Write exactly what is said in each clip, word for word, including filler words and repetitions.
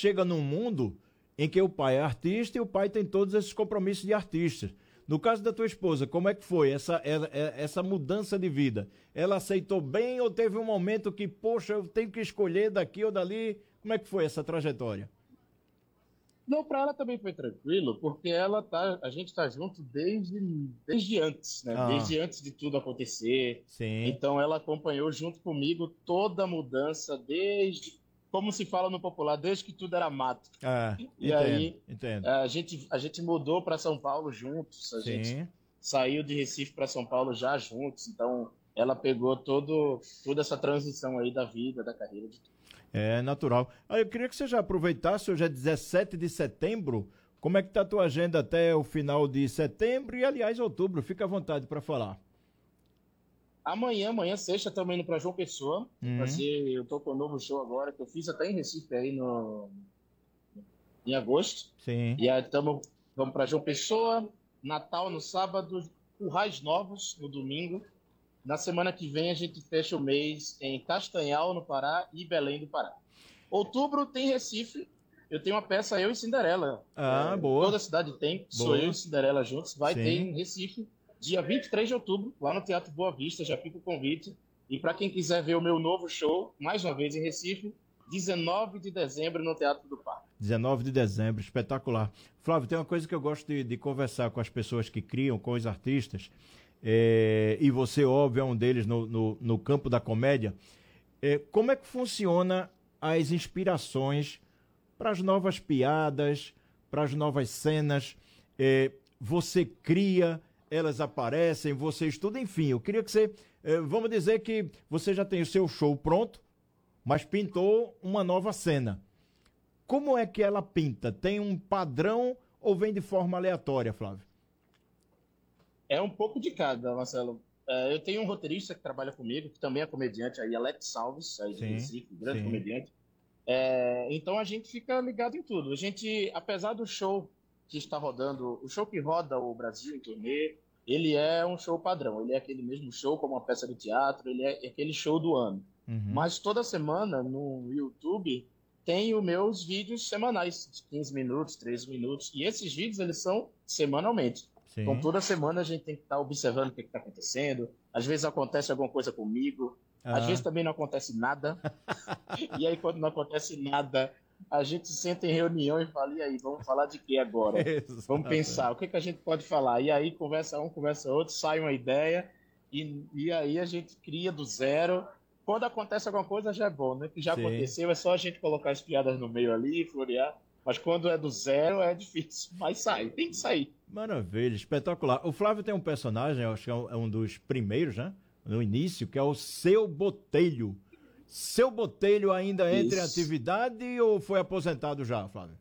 chega num mundo em que o pai é artista e o pai tem todos esses compromissos de artistas. No caso da tua esposa, como é que foi essa, essa mudança de vida? Ela aceitou bem ou teve um momento que, poxa, eu tenho que escolher daqui ou dali? Como é que foi essa trajetória? Não, para ela também foi tranquilo, porque ela tá, a gente tá junto desde, desde antes, né? Ah, Desde antes de tudo acontecer. sim. Então ela acompanhou junto comigo toda a mudança, desde, como se fala no popular, desde que tudo era mato. Ah, E entendo, aí entendo. a gente, a gente mudou para São Paulo juntos, a Sim. gente saiu de Recife para São Paulo já juntos. Então ela pegou todo, toda essa transição aí da vida, da carreira, de tudo. É natural. Ah, eu queria que você já aproveitasse, hoje é dezessete de setembro, como é que tá a tua agenda até o final de setembro e, aliás, outubro? Fica à vontade para falar. Amanhã, amanhã, sexta, estamos indo para João Pessoa. Uhum. Fazer, eu tô com um novo show agora, que eu fiz até em Recife, aí no, em agosto. Sim. E aí tamo, vamos para João Pessoa, Natal no sábado, Currais Novos no domingo. Na semana que vem a gente fecha o mês em Castanhal, no Pará, e Belém do Pará. Outubro tem Recife. Eu tenho uma peça, eu e Cinderela. Ah, é, boa. Toda a cidade tem, sou Boa. eu e Cinderela juntos. Vai Sim. ter em Recife, dia vinte e três de outubro, lá no Teatro Boa Vista. Já fica o convite. E para quem quiser ver o meu novo show, mais uma vez em Recife, dezenove de dezembro no Teatro do Parque. dezenove de dezembro, espetacular. Flávio, tem uma coisa que eu gosto de, de conversar com as pessoas que criam, com os artistas, é, e você, óbvio, é um deles no, no, no campo da comédia. É, como é que funciona as inspirações para as novas piadas, para as novas cenas? É, você cria, elas aparecem, você estuda, enfim. Eu queria que você, é, vamos dizer que você já tem o seu show pronto, mas pintou uma nova cena. Como é que ela pinta? Tem um padrão ou vem de forma aleatória, Flávio? É um pouco de cada, Marcelo. É, eu tenho um roteirista que trabalha comigo, que também é comediante, aí, Alex Salves, aí de Sim, Recife, grande sim. comediante. É, então a gente fica ligado em tudo. A gente, apesar do show que está rodando, o show que roda o Brasil em turnê, ele é um show padrão. Ele é aquele mesmo show como uma peça de teatro, ele é aquele show do ano. Uhum. Mas toda semana no YouTube tem os meus vídeos semanais, de quinze minutos, treze minutos. E esses vídeos, eles são semanalmente. Sim. Então toda semana a gente tem que estar observando o que está acontecendo. Às vezes acontece alguma coisa comigo, Ah. às vezes também não acontece nada. E aí quando não acontece nada, a gente senta em reunião e fala, e aí, vamos falar de quê agora? Exato. Vamos pensar, o que, que a gente pode falar? E aí conversa um, conversa outro, sai uma ideia, e, e aí a gente cria do zero. Quando acontece alguma coisa já é bom, né? Que já Sim. aconteceu, é só a gente colocar as piadas no meio ali, florear. Mas quando é do zero é difícil, mas sai, tem que sair. Maravilha, espetacular. O Flávio tem um personagem, eu acho que é um, é um dos primeiros, né? No início, que é o Seu Botelho. Seu Botelho ainda entra em Isso. atividade ou foi aposentado já, Flávio?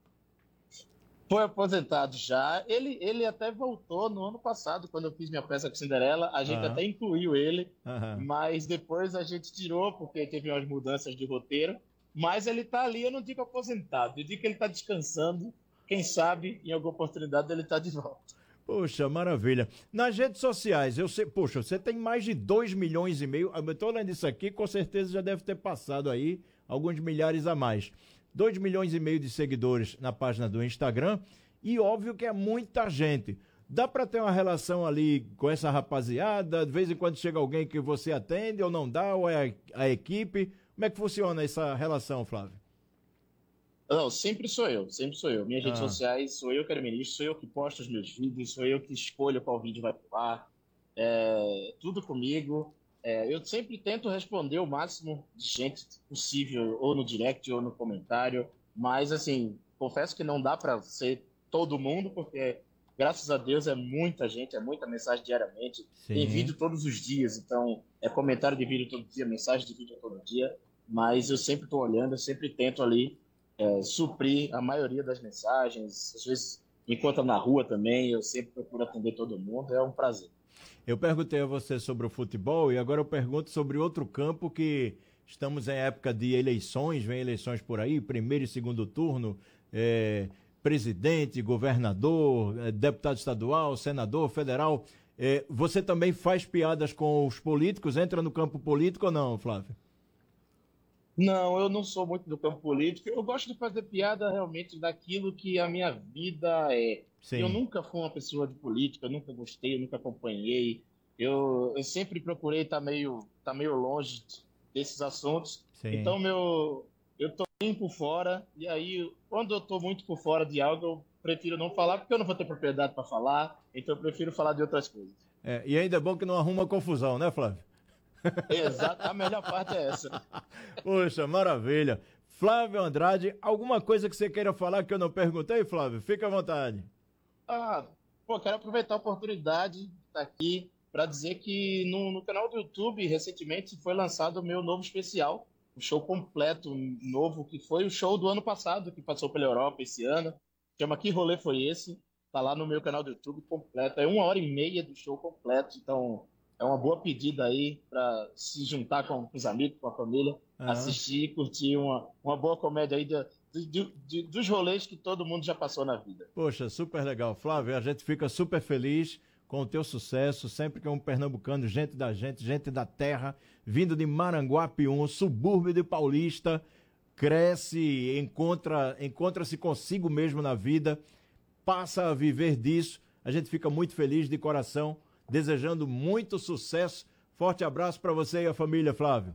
Foi aposentado já. Ele, ele até voltou no ano passado, quando eu fiz minha peça com Cinderela. A gente Aham. até incluiu ele, Aham. mas depois a gente tirou, porque teve umas mudanças de roteiro. Mas ele tá ali, eu não digo aposentado, eu digo que ele tá descansando. Quem sabe, em alguma oportunidade, ele tá de volta. Poxa, maravilha. Nas redes sociais, eu sei, poxa, você tem mais de dois milhões e meio. Eu tô lendo isso aqui, com certeza já deve ter passado aí alguns milhares a mais. dois milhões e meio de seguidores na página do Instagram e óbvio que é muita gente. Dá para ter uma relação ali com essa rapaziada? De vez em quando chega alguém que você atende ou não dá, ou é a, a equipe? Como é que funciona essa relação, Flávio? Não, sempre sou eu, sempre sou eu. Minhas redes Ah. sociais, sou eu que administro, sou eu que posto os meus vídeos, sou eu que escolho qual vídeo vai pro ar. É, tudo comigo. É, eu sempre tento responder o máximo de gente possível, ou no direct, ou no comentário. Mas, assim, confesso que não dá para ser todo mundo, porque, graças a Deus, é muita gente, é muita mensagem diariamente. Sim. Tem vídeo todos os dias, então é comentário de vídeo todo dia, mensagem de vídeo todo dia. Mas eu sempre estou olhando, eu sempre tento ali é, suprir a maioria das mensagens. Às vezes me encontram na rua também, eu sempre procuro atender todo mundo, é um prazer. Eu perguntei a você sobre o futebol e agora eu pergunto sobre outro campo que estamos em época de eleições, vem eleições por aí, primeiro e segundo turno, é, presidente, governador, é, deputado estadual, senador, federal. É, você também faz piadas com os políticos, entra no campo político ou não, Flávio? Não, eu não sou muito do campo político. Eu gosto de fazer piada realmente daquilo que a minha vida é. Eu Sim, nunca fui uma pessoa de política, eu nunca gostei, eu nunca acompanhei. Eu, eu sempre procurei estar meio, tá meio longe desses assuntos. sim. Então, meu, eu tô bem por fora. E aí, quando eu tô muito por fora de algo, eu prefiro não falar, porque eu não vou ter propriedade para falar. Então, eu prefiro falar de outras coisas. É, e ainda é bom que não arruma confusão, né, Flávio? Exato, a melhor parte é essa. Poxa, maravilha. Flávio Andrade, alguma coisa que você queira falar que eu não perguntei, Flávio? Fica à vontade. Ah, pô, quero aproveitar a oportunidade de estar aqui para dizer que no, no canal do YouTube, recentemente, foi lançado o meu novo especial, um show completo novo, que foi o show do ano passado, que passou pela Europa esse ano. Chama Que Rolê Foi Esse? Tá lá no meu canal do YouTube completo. É uma hora e meia do show completo, então é uma boa pedida aí para se juntar com os amigos, com a família, Aham. assistir e curtir uma, uma boa comédia aí de, de- de- dos rolês que todo mundo já passou na vida. Poxa, super legal. Flávio, a gente fica super feliz com o teu sucesso, sempre que é um pernambucano, gente da gente, gente da terra, vindo de Maranguapium, subúrbio de Paulista, cresce, encontra, encontra-se consigo mesmo na vida, passa a viver disso. A gente fica muito feliz de coração, desejando muito sucesso. Forte abraço para você e a família, Flávio.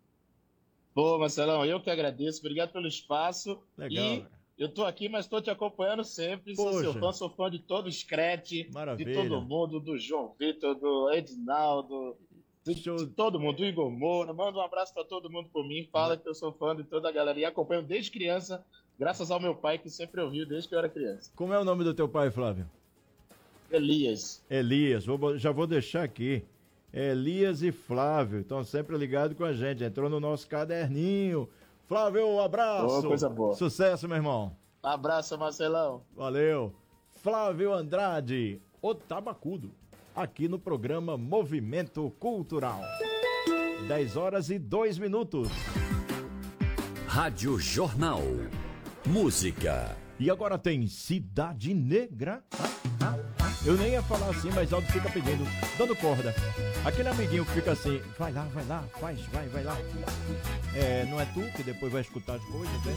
Pô, Marcelão, eu que agradeço. Obrigado pelo espaço. Legal, E cara. eu tô aqui, mas estou te acompanhando sempre. Sou seu Poxa, fã, sou fã de todo o Scratch, de todo maravilha. mundo, do João Vitor, do Edinaldo, de, de Show. todo mundo, do Igor Moura. Manda um abraço para todo mundo por mim. Fala que eu sou fã de toda a galera e acompanho desde criança, graças ao meu pai que sempre ouviu desde que eu era criança. Como é o nome do teu pai, Flávio? Elias. Elias, vou- já vou deixar aqui. Elias e Flávio estão sempre ligados com a gente. Entrou no nosso caderninho. Flávio, um Ô, abraço. coisa boa. Sucesso, meu irmão. Abraço, Marcelão. Valeu. Flávio Andrade, o Tabacudo, aqui no programa Movimento Cultural. dez horas e dois minutos. Rádio Jornal. Música. E agora tem Cidade Negra. Eu nem ia falar assim, mas Aldo fica pedindo, dando corda. Aquele amiguinho que fica assim, vai lá, vai lá, faz, vai, vai lá. É, não é tu que depois vai escutar as coisas, né?